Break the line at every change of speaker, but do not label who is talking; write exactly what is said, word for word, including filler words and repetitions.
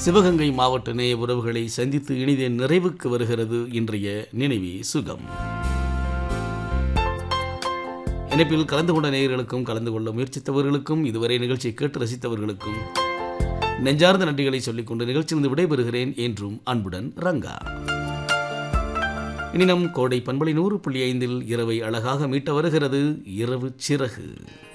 சிவகங்கை மாவட்ட நேய உறவுகளை சந்தித்து இனிதே நிறைவுக்கு வருகிறது இன்றைய நினைவே சுகம். இணைப்பில் கலந்து கொண்ட நேயர்களுக்கும் கலந்து கொள்ள முயற்சித்தவர்களுக்கும் இதுவரை நிகழ்ச்சியை கேட்டு ரசித்தவர்களுக்கும் நெஞ்சார்ந்த நன்றிகளை சொல்லிக்கொண்டு நிகழ்ச்சியிலிருந்து விடைபெறுகிறேன். என்றும் அன்புடன் ரங்கா. இனி நம் கோடை பண்பலை நூறு புள்ளி ஐந்தில் இரவை அழகாக மீட்ட வருகிறது இரவு சிறகு.